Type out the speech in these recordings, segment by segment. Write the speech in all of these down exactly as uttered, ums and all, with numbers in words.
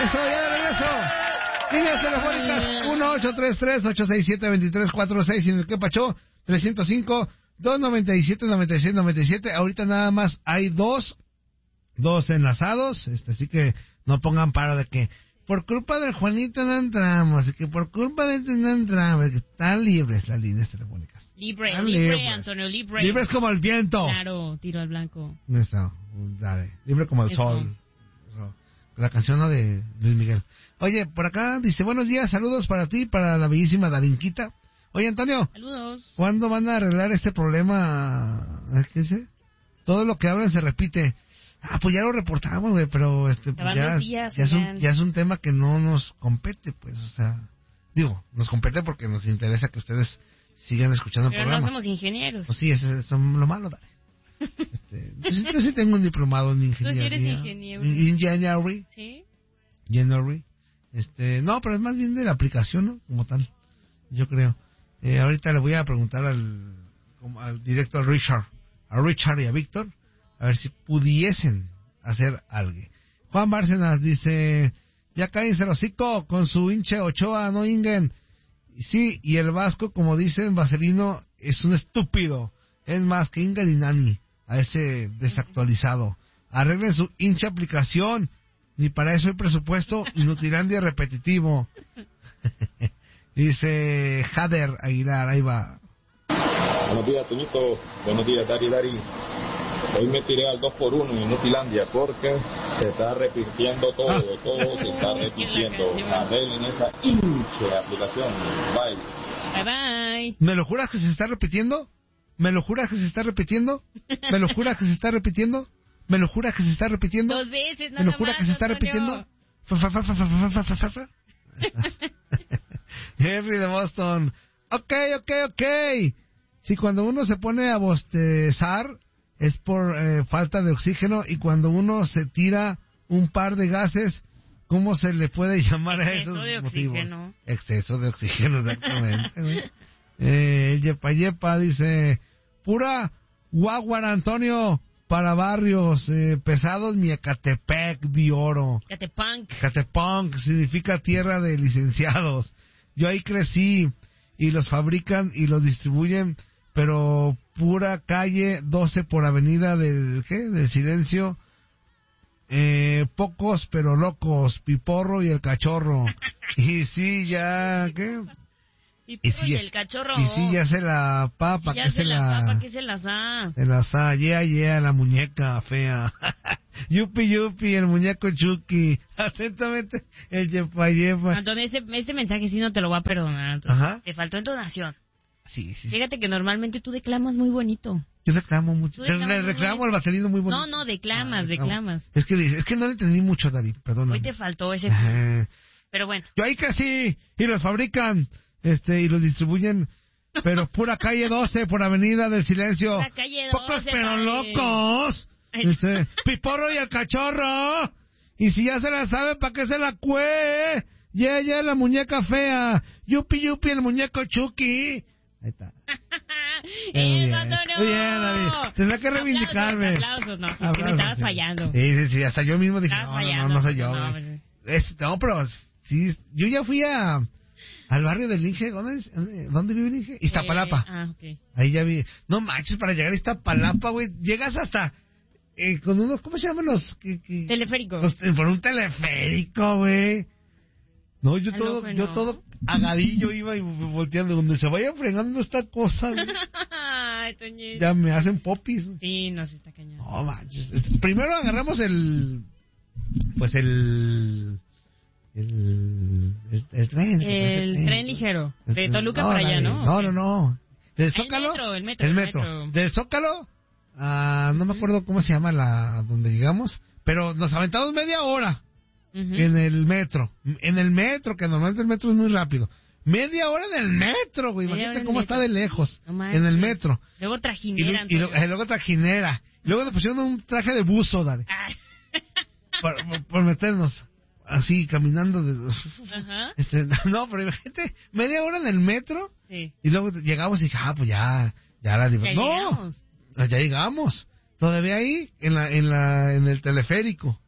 Eso, ya de regreso. Líneas telefónicas uno ocho tres tres, ocho seis siete, dos tres cuatro seis y en el que pachó trescientos cinco, doscientos noventa y siete, noventa y seis, noventa y siete. Ahorita nada más hay dos, dos enlazados, este, así que no pongan paro de que por culpa del Juanito no entramos, así que por culpa de este no entramos, que están libres las líneas telefónicas. Libre, están libre, libres. Antonio, libre. Libres como el viento. Claro, tiro al blanco. Eso, dale, libre como el Eso. sol. Eso. La canción, ¿no?, de Luis Miguel. Oye, por acá dice, buenos días, saludos para ti, para la bellísima Darinquita. Oye, Antonio. Saludos. ¿Cuándo van a arreglar este problema? ¿Qué dice? Todo lo que hablan se repite. Ah, pues ya lo reportamos, güey, pero este, pues ya, días, ya, es un, ya es un tema que no nos compete, pues, o sea, digo, nos compete porque nos interesa que ustedes sigan escuchando pero el programa. Pero no somos ingenieros. Pues sí, eso es lo malo, dale. Este, pues yo sí tengo un diplomado en ingeniería. ¿Tú sí eres ingeniero? Engineering. ¿Sí? Engineering. Este, no, pero es más bien de la aplicación, ¿no? Como tal, yo creo. Eh, ahorita le voy a preguntar al, como al directo, a Richard, a Richard y a Víctor, a ver si pudiesen hacer algo. Juan Bárcenas dice, ya cállense el hocico con su hinche Ochoa, no inguen. Sí, y el Vasco, como dicen, Vaselino, es un estúpido. Es más que Inga y Nani, a ese desactualizado. Arreglen su hincha aplicación. Ni para eso hay presupuesto, inutilandia repetitivo. Dice Jader Aguilar, ahí va. Buenos días, Toñito. Buenos días, Dari Dari. Hoy me tiré al dos por uno en Inutilandia porque se está repitiendo todo, ah. todo se está repitiendo. Arreglen esa hinche aplicación. Bye. Bye bye. ¿Me lo juras que se está repitiendo? ¿Me lo juras que se está repitiendo? ¿Me lo juras que se está repitiendo? ¿Me lo juras que se está repitiendo? Dos veces, nada ¿Me lo juras más, que se está Antonio. repitiendo? Fa, fa, fa, fa, fa, fa, fa, fa, fa. Henry de Boston. Ok, ok, ok. Si cuando uno se pone a bostezar es por eh, falta de oxígeno, y cuando uno se tira un par de gases, ¿cómo se le puede llamar a esos de motivos? Oxígeno. Exceso de oxígeno, exactamente. eh, Yepa Yepa dice, pura guaguara, Antonio, para barrios eh, pesados, mi Ecatepec de oro. Ecatepunk. Ecatepunk significa tierra de licenciados. Yo ahí crecí, y los fabrican y los distribuyen, pero pura calle doce por avenida del, ¿qué? Del Silencio. Eh, pocos pero locos, Piporro y el Cachorro. Y sí, ya, ¿qué? Y, y sí, el cachorro. Y sí, ya se la papa, sí, ya que se se la, la... papa, que se las da. Se las da, yeah, yeah, la muñeca fea. Yupi, yupi, el muñeco Chucky. Atentamente, el yepa, yepa. Antonio, ese, ese mensaje sí no te lo voy a perdonar, Antonio. Ajá. Te faltó entonación. Sí, sí. Fíjate que normalmente tú declamas muy bonito. Yo reclamo mucho. Le, declamas le reclamo al Vaselino muy bonito. No, no, declamas, ah, declamas. Es que, es que no le entendí mucho, Dari, perdón. Hoy te faltó ese... Eh, Pero bueno. Yo ahí crecí, y los fabrican, este, y los distribuyen, pero pura calle doce por avenida del Silencio. La calle doce, Pocos pero padre. locos. Dice, Piporro y el Cachorro. Y si ya se la sabe, ¿para qué se la cue? Ya, ya, la muñeca fea. Yupi, yupi, el muñeco Chucky. Ahí está. ¡Eso, Antonio! Muy bien, David. Tendrá que reivindicarme. Aplausos, aplausos, no, sí, Aplausos, que me estabas sí. fallando. Sí, sí, sí, hasta yo mismo dije, Estabas no, no, fallando. no, no soy yo. No, güey. Es, no, pero sí, yo ya fui a al barrio del Inge. ¿Dónde, es? ¿Dónde vive el Inge? Iztapalapa. Eh, ah, ok. Ahí ya vi. No manches, para llegar a Iztapalapa, güey, llegas hasta eh, con unos, ¿cómo se llaman los? Que, que, Teleférico. Los, por un teleférico, güey. No, yo Ah, todo, no, yo no. todo agadillo iba y volteando. Donde se vaya fregando esta cosa, güey, Ay, Toñito. ya me hacen popis. Sí, no, se está cañón. No manches. Primero agarramos el, pues el, el, el, el tren. El tren, tren ligero. El De tren- Toluca no, para allá, dale. ¿no? No, Ok. no, no. Del Zócalo. metro, el metro, El el metro. metro. Del Zócalo, ah, no me acuerdo cómo se llama la donde llegamos, pero nos aventamos media hora Uh-huh. en el metro. En el metro, que normalmente el metro es muy rápido. Media hora en el metro, güey. Media hora Imagínate en cómo el está metro. de lejos. No manches. En el metro. Luego Y, trajinera, lu- y, Antonio. lu- y luego trajinera. Luego nos pusieron un traje de buzo, dale. Ah. por, por- por meternos así, caminando. De, Ajá. este, no, pero imagínate, media hora en el metro. Sí. Y luego llegamos y dije, ah, pues ya, ya la Ya libertad. No, llegamos. ya llegamos. Todavía ahí, en la, en la, en el teleférico.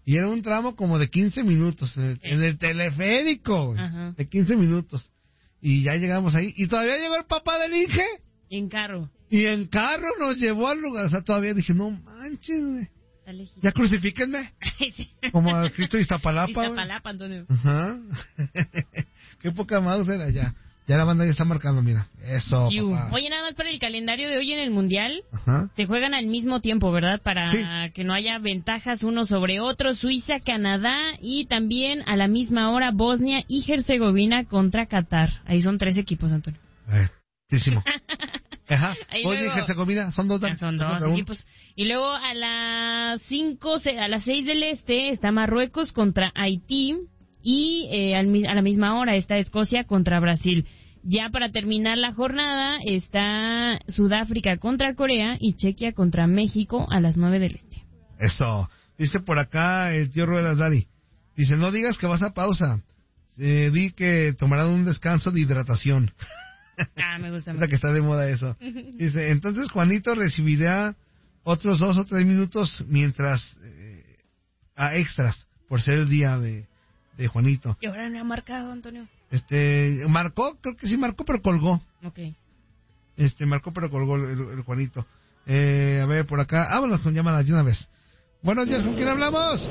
Y era un tramo como de quince minutos en el, en el teleférico, güey, Ajá. de quince minutos. Y ya llegamos ahí. Y todavía llegó el papá del Inge. En carro. Y en carro nos llevó al lugar. O sea, todavía dije, no manches, güey. Está lejísimo. Ya crucifíquenme. Sí. Como al Cristo de Iztapalapa, güey. Iztapalapa, Antonio. Ajá. Qué poca mouse era ya. Ya la banda ya está marcando, mira. Eso, Chiu. papá. Oye, nada más para el calendario de hoy en el Mundial, Ajá. se juegan al mismo tiempo, ¿verdad? Para Sí. que no haya ventajas uno sobre otro. Suiza, Canadá y también a la misma hora Bosnia y Herzegovina contra Qatar. Ahí son tres equipos, Antonio. Eh, muchísimo. Ajá. Ahí Bosnia y luego- Herzegovina, son dos. Ya son dos dos contra uno. equipos. Y luego a las cinco, a las seis del este está Marruecos contra Haití y eh, al mi- a la misma hora está Escocia contra Brasil. Ya para terminar la jornada está Sudáfrica contra Corea y Chequia contra México a las nueve del este. Eso. Dice por acá el tío Ruedas Dari. Dice, no digas que vas a pausa. Eh, di que tomarán un descanso de hidratación. Ah, me gusta Es mucho. la que está de moda eso. Dice, entonces Juanito recibirá otros dos o tres minutos mientras eh, a extras por ser el día de, de Juanito. Y ahora no ha marcado, Antonio. Este, marcó, creo que sí marcó, pero colgó. Ok. Este, marcó, pero colgó el, el- el Juanito. Eh, a ver, por acá, vámonos con llamadas de una vez. Buenos días, ¿con quién hablamos?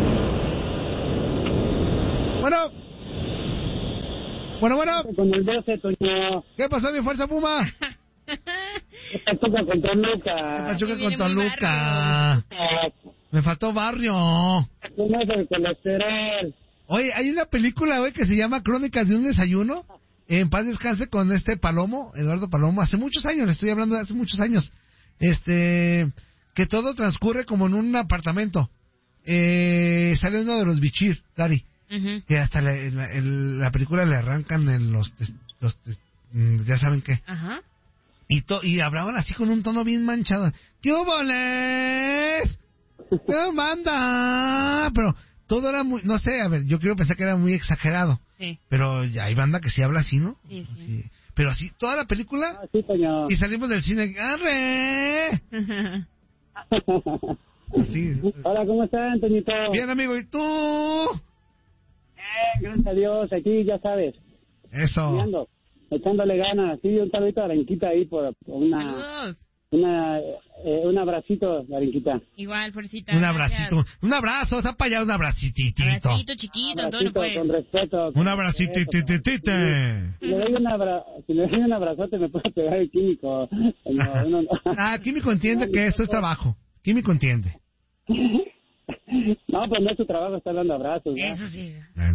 Bueno. Bueno, bueno. Con el doce, Toño. ¿Qué pasó, mi fuerza Puma? Pachuca con Toluca. Pachuca viene con muy Toluca. Me faltó barrio. ¿Cómo es el colesterol? Oye, hay una película, güey, que se llama Crónicas de un desayuno. En paz descanse con este Palomo, Eduardo Palomo. Hace muchos años, le estoy hablando de hace muchos años. Este, que todo transcurre como en un apartamento. Eh, sale uno de los bichir, Dari. Ujú. Que hasta la, en la, en la película le arrancan en los, tes- los tes- mm, ya saben qué. Ajá. Y, to, y hablaban así con un tono bien manchado. ¿Qué óboles? ¿Qué manda? Pero todo era muy, no sé, a ver, yo quiero pensar que era muy exagerado. Sí. Pero ya hay banda que sí habla así, ¿no? Sí, sí. Así. Pero así, toda la película. Ah, sí, Toño. Y salimos del cine. ¡Arre! Así. Hola, ¿cómo están, Toñito? Bien, amigo, ¿y tú? Bien, gracias a Dios. Aquí, ya sabes, Eso. ando, echándole ganas. Sí, un saludito a Arenquita ahí por por una, Saludos. una eh, un abracito, Arenquita. Igual, fuercita. Un gracias. abracito. Un abrazo, está para allá un abracitito. Abracito chiquito, Antonio, Abracito, pues. con respeto. con Un abracitititite. respeto. Si le doy un abra- si le doy un abrazote me puede pegar el químico. No, uno no. Ah, Químico entiende que esto es trabajo. Químico entiende. No, pues no es su trabajo estar dando abrazos. ¿no? Eso sí.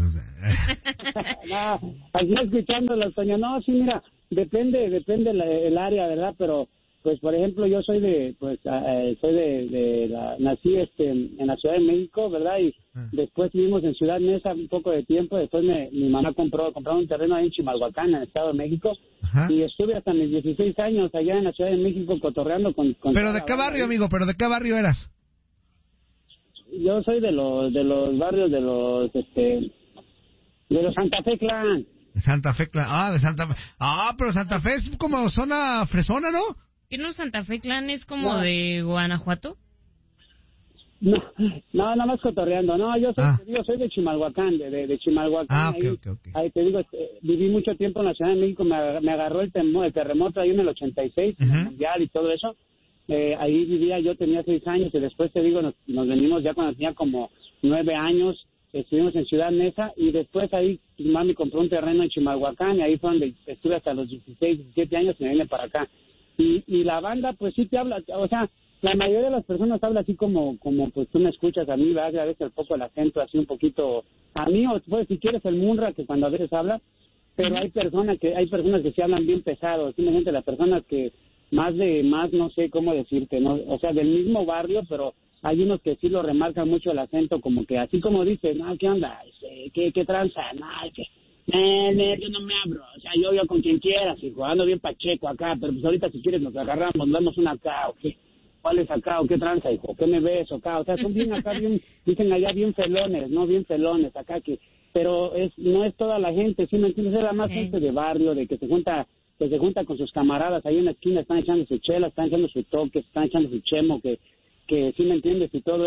No, aquí escuchándolo, Toño. No, sí, mira, depende, depende la- el área, ¿verdad? Pero, pues, por ejemplo, yo soy de, pues, eh, soy de, de la, nací este, en la Ciudad de México, ¿verdad? Y Ah. después vivimos en Ciudad Neza un poco de tiempo. Después me, mi mamá compró, compró un terreno ahí en Chimalhuacán, en el Estado de México. Ajá. Y estuve hasta mis dieciséis años allá en la Ciudad de México cotorreando con... con Pero toda ¿de la qué banda barrio, ahí. amigo? ¿Pero de qué barrio eras? Yo soy de los, de los barrios de los, este, de los Santa Fe Clan. De Santa Fe, cla- ah, de Santa Fe. Ah, pero Santa Fe es como zona fresona, ¿no? ¿Que no Santa Fe Clan es como No. de Guanajuato? No, no, nada más cotorreando. No, yo soy, Ah. te digo, soy de Chimalhuacán, de, de, de Chimalhuacán. Ah, ok, ahí, ok, ok. ahí te digo, este, viví mucho tiempo en la Ciudad de México, me, agar- me agarró el, temo- el terremoto ahí en el ochenta y seis, en el Ujú. Mundial y todo eso. Eh, ahí vivía, yo tenía seis años y después te digo, nos, nos venimos ya cuando tenía como nueve años, estuvimos en Ciudad Neza y después ahí mi mami compró un terreno en Chimalhuacán y ahí fue donde estuve hasta los dieciséis, diecisiete años y me vine para acá. Y, y la banda pues sí te habla, o sea, la mayoría de las personas habla así como, como pues tú me escuchas a mí, ¿verdad? A veces un poco el acento así un poquito, a mí o pues si quieres el munra que cuando a veces habla, pero hay personas que, hay personas que sí hablan bien pesado, simplemente las personas que más de, más no sé cómo decirte, ¿no? O sea, del mismo barrio, pero hay unos que sí lo remarcan mucho el acento, como que así como dicen, no, ¿qué onda? Este, ¿Qué, qué tranza? No, que, eh, eh, yo no me abro, o sea, yo, yo con quien quieras, hijo, ando bien pacheco acá, pero pues ahorita si quieres nos agarramos, nos damos una acá, o qué, ¿cuál es acá, o qué tranza, hijo? ¿Qué me ves, o acá? O sea, son bien acá, bien, dicen allá bien felones, ¿no? Bien felones acá, que, pero es, no es toda la gente, ¿sí me entiendes? Es la más Okay. gente de barrio, de que se junta, que se junta con sus camaradas ahí en la esquina, están echando su chela, están echando su toque, están echando su chemo, que, que sí me entiendes y todo eso,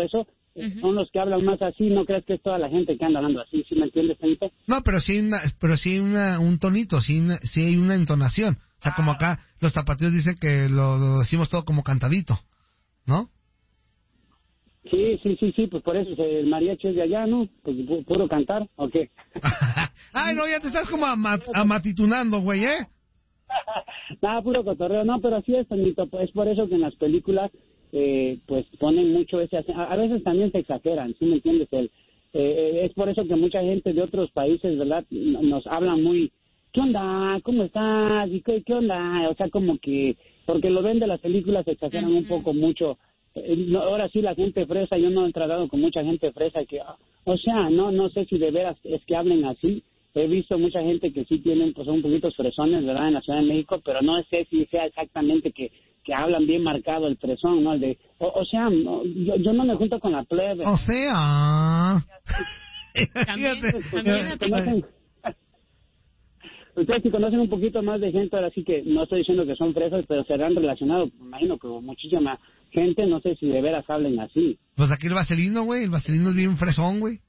uh-huh. son los que hablan más así, no crees que es toda la gente que anda hablando así, ¿sí me entiendes, Felipe? No, pero sí, una, pero sí una, un tonito, sí, una, sí hay una entonación. O sea, como acá los tapatíos dicen que lo, lo decimos todo como cantadito, ¿no? Sí, sí, sí, sí, pues por eso el mariachi es de allá, ¿no? Pues pu- puro cantar, ¿o qué? Ay, no, ya te estás como ama- amatitunando, güey, ¿eh? Nada, puro cotorreo, no, pero así es, Toñito, pues es por eso que en las películas, eh, pues ponen mucho ese, a, a veces también se exageran, ¿sí me entiendes? El, eh, es por eso que mucha gente de otros países, ¿verdad? Nos hablan muy, ¿qué onda? ¿Cómo estás? ¿Y qué, qué onda? O sea, como que, porque lo ven de las películas, se exageran un poco mucho. Eh, no, ahora sí la gente fresa, yo no he tratado con mucha gente fresa que, o sea, no no sé si de veras es que hablen así. He visto mucha gente que sí tienen pues un poquito fresones, ¿verdad? En la Ciudad de México, pero no sé si sea exactamente que, que hablan bien marcado el fresón, ¿no? El de, o, o sea, no, yo, yo no me junto con la plebe. O sea... También, también conocen, ustedes si conocen un poquito más de gente, ahora sí que no estoy diciendo que son fresas, pero se han relacionado, me imagino que muchísima gente, no sé si de veras hablen así. Pues aquí el vaselino, güey, el vaselino es bien fresón, güey.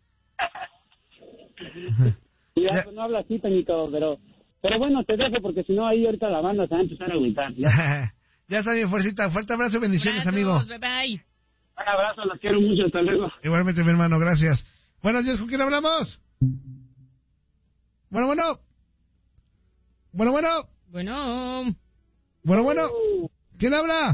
Y ya, pues no habla así, Toñito, pero pero bueno, te dejo porque si no ahí ahorita la banda se va a empezar a agüitar. ¿Ya? Ya está bien, fuercita. Fuerte abrazo y bendiciones, Abrazos, amigo. Bye bye. Un abrazo, los quiero mucho, hasta luego. Igualmente, mi hermano, gracias. Buenos días, ¿con quién hablamos? Bueno, bueno. Bueno, bueno. Bueno. Bueno, bueno. ¿Quién habla?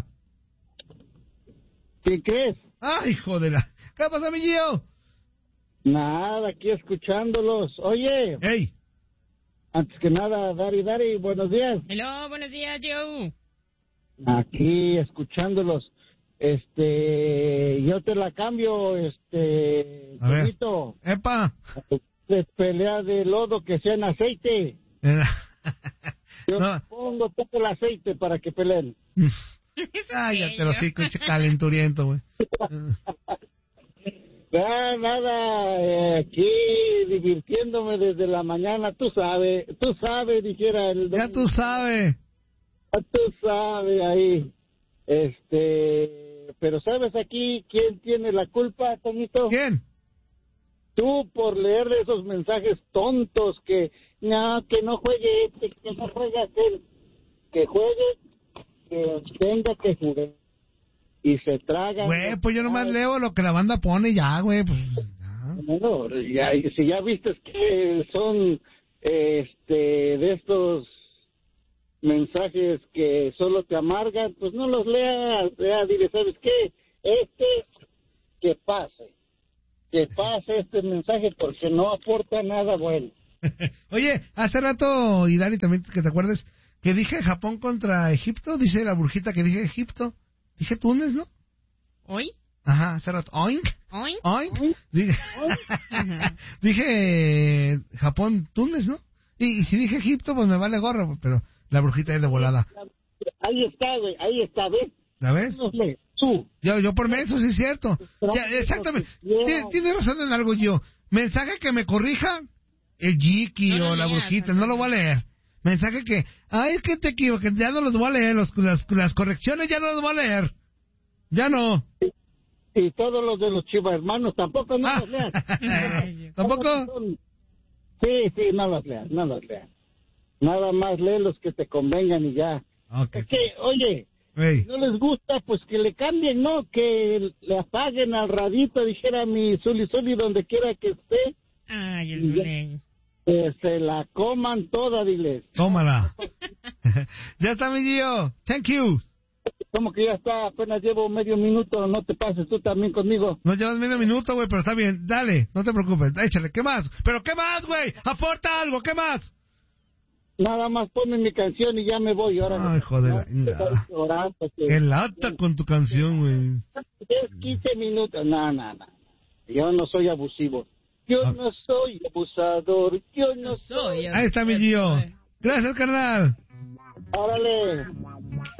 ¿Qué crees? Ay, joder. ¿Qué pasa, mi Gio? Nada, aquí escuchándolos. Oye, Hey. antes que nada, Dari, Dari, buenos días. Hello, buenos días, Joe. Aquí escuchándolos. Este, yo te la cambio, este, A ver. Toñito, Epa. de pelea de lodo que sea en aceite. Yo No. pongo todo el aceite para que peleen. Ay, ya te lo sé, coche calenturiento, güey. Nada, nada, eh, aquí divirtiéndome desde la mañana, tú sabes, tú sabes, dijera el... Ya tú sabes. Ya tú sabes ahí, este, pero ¿sabes aquí quién tiene la culpa, Toñito? ¿Quién? Tú por leer esos mensajes tontos que, no, que no juegue este, que no juegue aquel, que juegue, que tenga que jugar. Y se tragan. Güey, pues yo nomás leo lo que la banda pone ya, güey, pues ya. Bueno, ya, si ya viste que son este de estos mensajes que solo te amargan, pues no los leas, lea, dile, ¿sabes qué? Este, que pase, que pase este mensaje porque no aporta nada bueno. Oye, hace rato, y Dani también, que te acuerdes, que dije Japón contra Egipto, dice la brujita que dije Egipto. Dije Túnez, ¿no? ¿Hoy? Ajá, hace rato. Oink. ¿Oink? Oink. Dije, dije eh, Japón, Túnez, ¿no? Y, y si dije Egipto, pues me vale gorro, pero la brujita es de volada. Ahí está, güey, ahí está, ¿ves? ¿La ves? No sé, tú. Yo, yo por menso, sí es cierto. Ya, exactamente. Tien- Tiene razón en algo yo. Mensaje que me corrija el Jiki No lo o la leas, brujita, no, no lo voy a leer. Mensaje que, ay, es que te equivoqué, ya no los voy a leer, los, las, las correcciones ya no los voy a leer. Ya no. Y todos los de los Chivas hermanos tampoco no Ah. los leas. ¿Tampoco? Sí, sí, no los leas, no los leas. Nada más lee los que te convengan y ya. Ok. Es que, oye, Hey. si no les gusta, pues que le cambien, ¿no? Que le apaguen al radito, dijera mi Zuli Zuli, donde quiera que esté. Ay, el Y ya. Zuley. Que se la coman toda, diles. Tómala. Ya está, mi Gio. Thank you. Como que ya está, apenas llevo medio minuto, no te pases tú también conmigo. Nos llevas medio minuto, güey, pero está bien. Dale, no te preocupes. Échale. ¿Qué más? ¿Pero qué más, güey? Aporta algo. ¿Qué más? Nada más ponme mi canción y ya me voy. Ahora Ay, joder. Qué lata con tu canción, güey. diez, quince minutos. No, no, no. Yo no soy abusivo. Yo Ah. no soy abusador. Yo no soy. Ahí está mi Gio. Gracias, carnal. Órale.